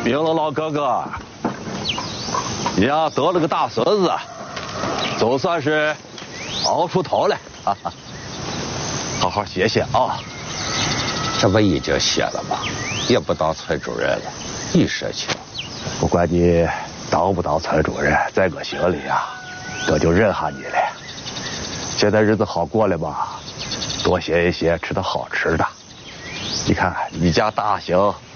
明了，老哥哥，你呀得了个大孙子，总算是熬出头了，哈哈。好好歇歇啊。 这不已经歇了吗？也不当村主任了，你说去。 不管你当不当村主任，在我心里呀，我就认下你了。现在日子好过了吧？多歇一歇，吃点好吃的。你看你家大兴